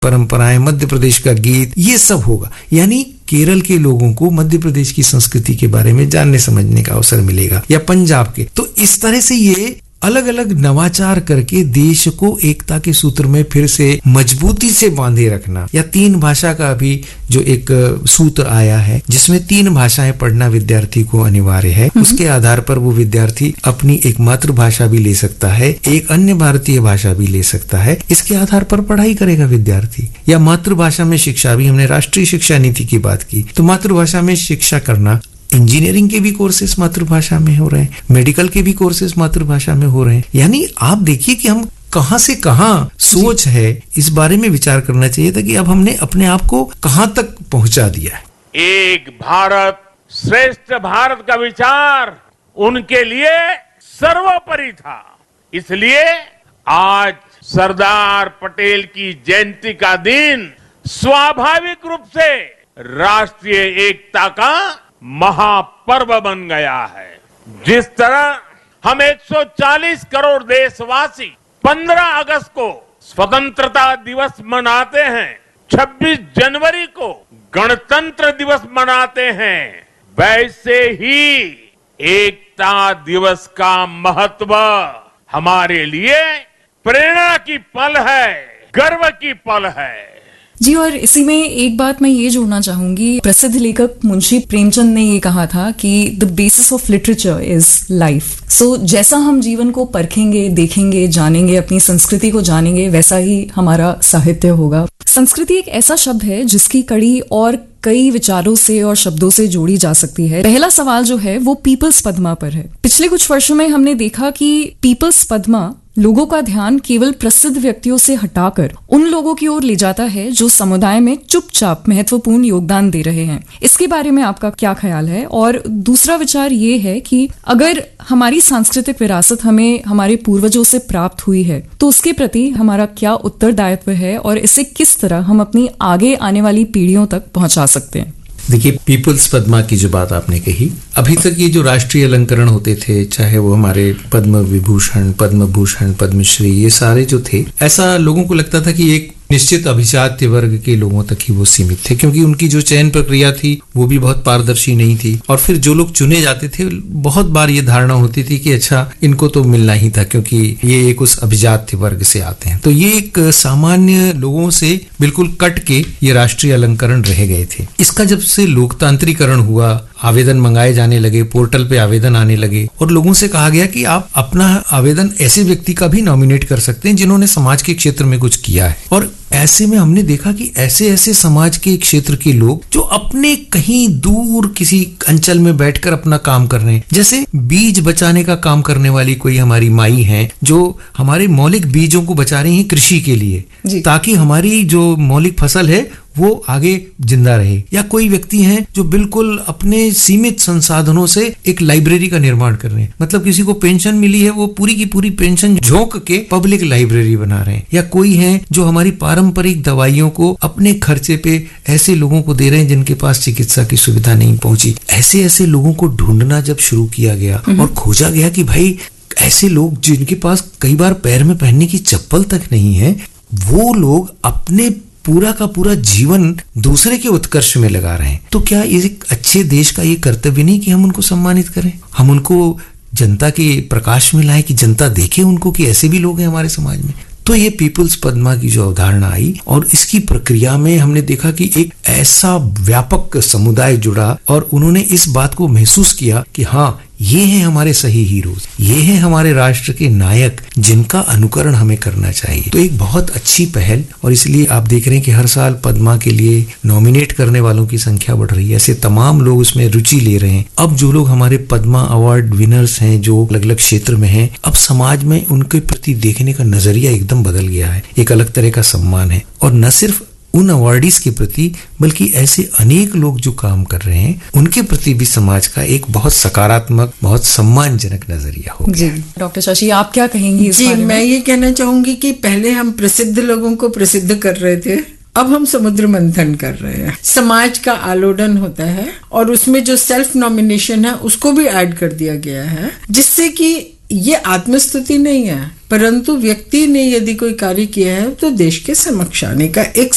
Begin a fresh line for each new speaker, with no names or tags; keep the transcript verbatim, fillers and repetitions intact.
परंपराएं, मध्य प्रदेश का गीत, ये सब होगा। यानी केरल के लोगों को मध्य प्रदेश की संस्कृति के बारे में जानने समझने का अवसर मिलेगा, या पंजाब के। तो इस तरह से ये अलग अलग नवाचार करके देश को एकता के सूत्र में फिर से मजबूती से बांधे रखना, या तीन भाषा का भी जो एक सूत्र आया है जिसमें तीन भाषाएं पढ़ना विद्यार्थी को अनिवार्य है, उसके आधार पर वो विद्यार्थी अपनी एक मातृभाषा भी ले सकता है, एक अन्य भारतीय भाषा भी ले सकता है। इसके आधार पर पढ़ाई करेगा विद्यार्थी। या मातृभाषा में शिक्षा भी, हमने राष्ट्रीय शिक्षा नीति की बात की, तो मातृभाषा में शिक्षा करना, इंजीनियरिंग के भी कोर्सेज मातृभाषा में हो रहे हैं, मेडिकल के भी कोर्सेज मातृभाषा में हो रहे हैं। यानी आप देखिए कि हम कहां से कहां सोच है, इस बारे में विचार करना चाहिए था कि अब हमने अपने आप को कहां तक पहुंचा दिया है।
एक भारत श्रेष्ठ भारत का विचार उनके लिए सर्वोपरि था। इसलिए आज सरदार पटेल की जयंती का दिन स्वाभाविक रूप से राष्ट्रीय एकता का महापर्व बन गया है। जिस तरह हम एक सौ चालीस करोड़ देशवासी पंद्रह अगस्त को स्वतंत्रता दिवस मनाते हैं, छब्बीस जनवरी को गणतंत्र दिवस मनाते हैं, वैसे ही एकता दिवस का महत्व हमारे लिए प्रेरणा की पल है, गर्व की पल है।
जी, और इसी में एक बात मैं ये जोड़ना चाहूंगी, प्रसिद्ध लेखक मुंशी प्रेमचंद ने ये कहा था कि the basis of literature is life. सो जैसा हम जीवन को परखेंगे, देखेंगे, जानेंगे, अपनी संस्कृति को जानेंगे, वैसा ही हमारा साहित्य होगा। संस्कृति एक ऐसा शब्द है जिसकी कड़ी और कई विचारों से और शब्दों से जोड़ी जा सकती है। पहला सवाल जो है वो पीपल्स पद्मा पर है। पिछले कुछ वर्षों में हमने देखा कि पीपल्स पद्मा लोगों का ध्यान केवल प्रसिद्ध व्यक्तियों से हटाकर उन लोगों की ओर ले जाता है जो समुदाय में चुपचाप महत्वपूर्ण योगदान दे रहे हैं। इसके बारे में आपका क्या ख्याल है? और दूसरा विचार ये है कि अगर हमारी सांस्कृतिक विरासत हमें हमारे पूर्वजों से प्राप्त हुई है तो उसके प्रति हमारा क्या उत्तरदायित्व है और इसे किस तरह हम अपनी आगे आने वाली पीढ़ियों तक पहुंचा सकते हैं?
देखिए, पीपल्स पद्मा की जो बात आपने कही, अभी तक ये जो राष्ट्रीय अलंकरण होते थे, चाहे वो हमारे पद्म विभूषण, पद्म भूषण, पद्मश्री, ये सारे जो थे, ऐसा लोगों को लगता था कि एक निश्चित अभिजात्य वर्ग के लोगों तक ही वो सीमित थे, क्योंकि उनकी जो चयन प्रक्रिया थी वो भी बहुत पारदर्शी नहीं थी। और फिर जो लोग चुने जाते थे, बहुत बार ये धारणा होती थी कि अच्छा इनको तो मिलना ही था क्योंकि ये एक उस अभिजात्य वर्ग से आते हैं। तो ये एक सामान्य लोगों से बिल्कुल कट के ये राष्ट्रीय अलंकरण रह गए थे। इसका जब से लोकतांत्रिकरण हुआ, आवेदन मंगाए जाने लगे, पोर्टल पे आवेदन आने लगे और लोगों से कहा गया कि आप अपना आवेदन ऐसे व्यक्ति का भी नॉमिनेट कर सकते हैं जिन्होंने समाज के क्षेत्र में कुछ किया है। और ऐसे में हमने देखा कि ऐसे ऐसे समाज के क्षेत्र के लोग जो अपने कहीं दूर किसी अंचल में बैठकर अपना काम कर रहे हैं, जैसे बीज बचाने का काम करने वाली कोई हमारी माई है जो हमारे मौलिक बीजों को बचा रही है कृषि के लिए, ताकि हमारी जो मौलिक फसल है वो आगे जिंदा रहे। या कोई व्यक्ति हैं जो बिल्कुल अपने सीमित संसाधनों से एक लाइब्रेरी का निर्माण कर रहे हैं, मतलब किसी को पेंशन मिली है वो पूरी की पूरी पेंशन झोंक के पब्लिक लाइब्रेरी बना रहे हैं। या कोई है जो हमारी पारंपरिक दवाइयों को अपने खर्चे पे ऐसे लोगों को दे रहे हैं जिनके पास चिकित्सा की सुविधा नहीं पहुंची। ऐसे ऐसे लोगों को ढूंढना जब शुरू किया गया और खोजा गया कि भाई ऐसे लोग जिनके पास कई बार पैर में पहनने की चप्पल तक नहीं है, वो लोग अपने पूरा का पूरा जीवन दूसरे के उत्कर्ष में लगा रहे हैं, तो क्या ये एक अच्छे देश का ये कर्तव्य नहीं कि हम उनको सम्मानित करें, हम उनको जनता के प्रकाश में लाएं कि जनता देखे उनको कि ऐसे भी लोग हैं हमारे समाज में। तो ये पीपल्स पद्मा की जो अवधारणा आई और इसकी प्रक्रिया में हमने देखा कि एक ऐसा व्यापक समुदाय जुड़ा और उन्होंने इस बात को महसूस किया कि हाँ, ये हैं हमारे सही हीरोज, ये हैं हमारे राष्ट्र के नायक जिनका अनुकरण हमें करना चाहिए। तो एक बहुत अच्छी पहल, और इसलिए आप देख रहे हैं कि हर साल पद्मा के लिए नॉमिनेट करने वालों की संख्या बढ़ रही है। ऐसे तमाम लोग उसमें रुचि ले रहे हैं। अब जो लोग हमारे पद्मा अवार्ड विनर्स हैं जो अलग अलग क्षेत्र में हैं, अब समाज में उनके प्रति देखने का नजरिया एकदम बदल गया है, एक अलग तरह का सम्मान है। और न सिर्फ उन अवार्डीज के प्रति बल्कि ऐसे अनेक लोग जो काम कर रहे हैं उनके प्रति भी समाज का एक बहुत सकारात्मक, बहुत सम्मानजनक नजरिया हो।
जी डॉक्टर शशि, आप क्या कहेंगी इस
जी
बारे में?
मैं ये कहना चाहूंगी कि पहले हम प्रसिद्ध लोगों को प्रसिद्ध कर रहे थे, अब हम समुद्र मंथन कर रहे हैं। समाज का आलोडन होता है और उसमें जो सेल्फ नॉमिनेशन है उसको भी ऐड कर दिया गया है, जिससे कि ये आत्मस्तुति नहीं है, परंतु व्यक्ति ने यदि कोई कार्य किया है तो देश के समक्ष आने का एक